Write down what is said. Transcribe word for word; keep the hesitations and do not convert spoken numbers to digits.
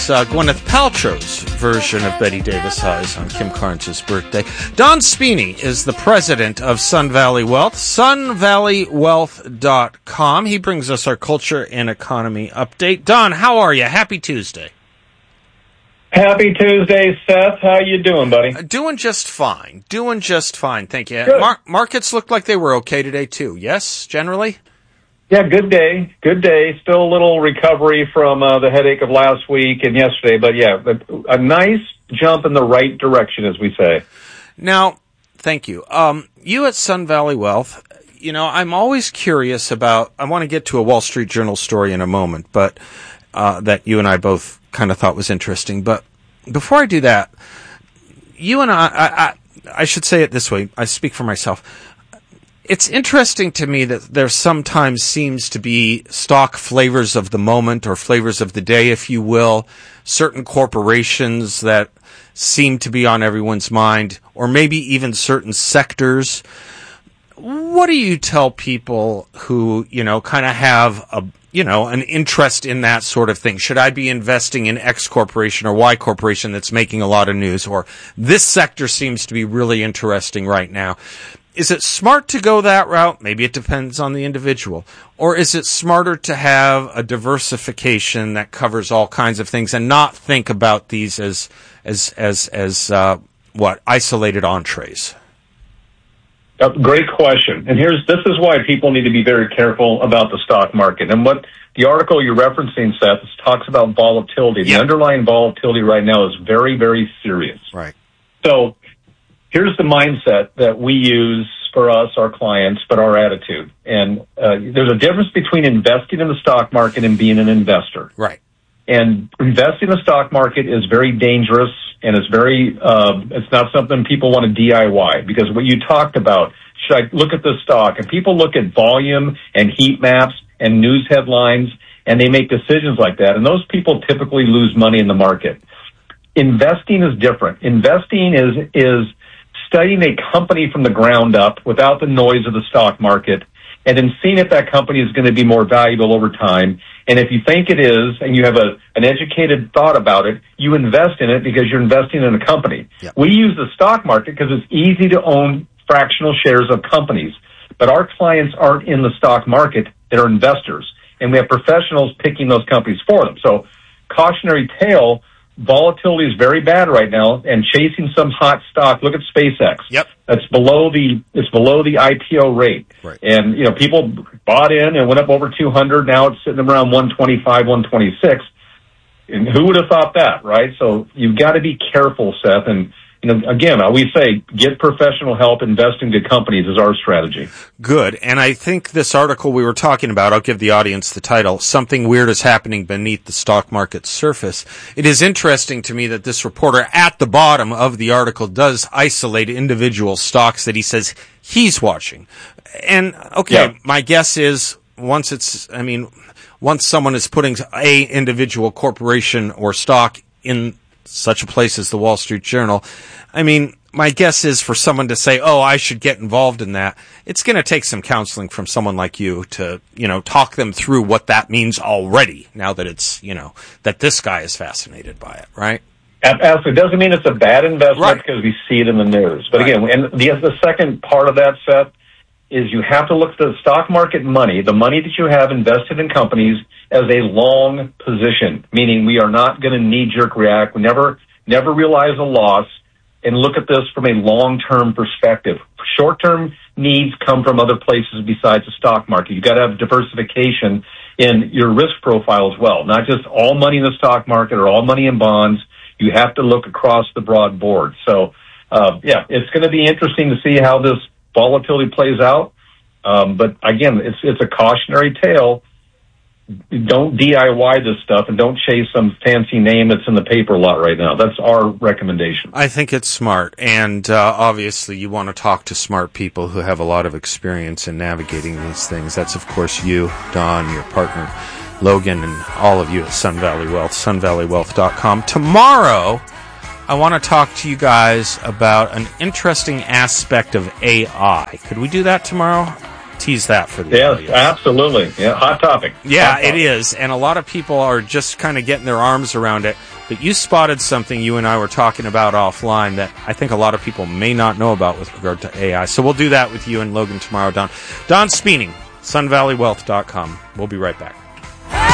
is uh, Gwyneth Paltrow's version of Betty Davis Eyes on Kim Carnes' birthday. Don Spini is the president of Sun Valley Wealth, sun valley wealth dot com. He brings us our culture and economy update. Don, how are you? Happy Tuesday. Happy Tuesday, Seth. How you doing, buddy? Uh, doing just fine. Doing just fine, thank you. Good. Mar- markets look like they were okay today, too. Yes, generally? Yeah, good day. Good day. Still a little recovery from uh, the headache of last week and yesterday, but yeah, a nice jump in the right direction, as we say. Now, thank you. Um, you at Sun Valley Wealth, you know, I'm always curious about, I want to get to a Wall Street Journal story in a moment, but uh, that you and I both kind of thought was interesting. But before I do that, you and I, I, I, I should say it this way, I speak for myself. It's interesting to me that there sometimes seems to be stock flavors of the moment or flavors of the day, if you will, certain corporations that seem to be on everyone's mind, or maybe even certain sectors. What do you tell people who, you know, kind of have a, you know, an interest in that sort of thing? Should I be investing in X corporation or Y corporation that's making a lot of news, or this sector seems to be really interesting right now? Is it smart to go that route? Maybe it depends on the individual. Or is it smarter to have a diversification that covers all kinds of things and not think about these as, as, as, as, uh, what, isolated entrees? Uh, great question. And here's, this is why people need to be very careful about the stock market. And what the article you're referencing, Seth, is, talks about volatility. Yeah. The underlying volatility right now is very, very serious. Right. So, here's the mindset that we use for us, our clients, but our attitude. And uh, there's a difference between investing in the stock market and being an investor. Right. And investing in the stock market is very dangerous, and it's very, uh, it's not something people want to D I Y, because what you talked about, should I look at this stock? And people look at volume and heat maps and news headlines, and they make decisions like that. And those people typically lose money in the market. Investing is different. Investing is, is, studying a company from the ground up without the noise of the stock market, and then seeing if that company is going to be more valuable over time. And if you think it is, and you have a, an educated thought about it, you invest in it because you're investing in a company. Yep. We use the stock market because it's easy to own fractional shares of companies, but our clients aren't in the stock market. They're investors, and we have professionals picking those companies for them. So, cautionary tale, volatility is very bad right now, and chasing some hot stock. Look at SpaceX. Yep. That's below the, it's below the I P O rate. Right. And, you know, people bought in and went up over two hundred. Now it's sitting around one twenty-five, one twenty-six. And who would have thought that, right? So you've got to be careful, Seth. And, you know, again, we say get professional help, invest in good companies is our strategy. Good. And I think this article we were talking about, I'll give the audience the title, Something Weird is Happening Beneath the Stock Market Surface. It is interesting to me that this reporter at the bottom of the article does isolate individual stocks that he says he's watching. And, okay, yeah. My guess is once it's, I mean, once someone is putting a individual corporation or stock in such a place as the Wall Street Journal, I mean, my guess is for someone to say, oh, I should get involved in that, it's going to take some counseling from someone like you to, you know, talk them through what that means already, now that it's, you know, that this guy is fascinated by it, right? Absolutely. It doesn't mean it's a bad investment, right, because we see it in the news. But right. Again, and the, the second part of that, Seth, is you have to look at the stock market money, the money that you have invested in companies, as a long position, meaning we are not going to knee-jerk react. We never, never realize a loss, and look at this from a long-term perspective. Short-term needs come from other places besides the stock market. You've got to have diversification in your risk profile as well, not just all money in the stock market or all money in bonds. You have to look across the broad board. So, uh, yeah, it's going to be interesting to see how this volatility plays out. Um, but again, it's it's a cautionary tale. Don't D I Y this stuff, and don't chase some fancy name that's in the paper a lot right now. That's our recommendation. I think it's smart, and uh, obviously you want to talk to smart people who have a lot of experience in navigating these things. That's, of course, you, Don, your partner, Logan, and all of you at Sun Valley Wealth, sun valley wealth dot com. Tomorrow, I want to talk to you guys about an interesting aspect of A I. Could we do that tomorrow? tease that for the yes, audience. Absolutely. Yeah, hot topic. Yeah, hot topic. It is, and a lot of people are just kind of getting their arms around it. But you spotted something you and I were talking about offline that I think a lot of people may not know about with regard to A I. So we'll do that with you and Logan tomorrow, Don. Don Speening, sun valley wealth dot com. We'll be right back.